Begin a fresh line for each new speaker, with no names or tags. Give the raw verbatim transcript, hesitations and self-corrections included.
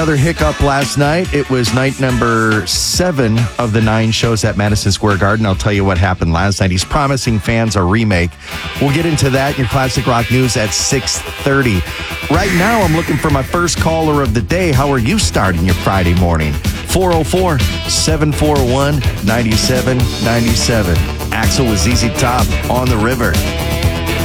Another hiccup last night. It was night number seven of the nine shows at Madison Square Garden. I'll tell you what happened last night. He's promising fans a remake. We'll get into that in your Classic Rock News at six thirty. Right now, I'm looking for my first caller of the day. How are you starting your Friday morning? four oh four, seven four one, nine seven nine seven. Axel with Z Z Top on the river.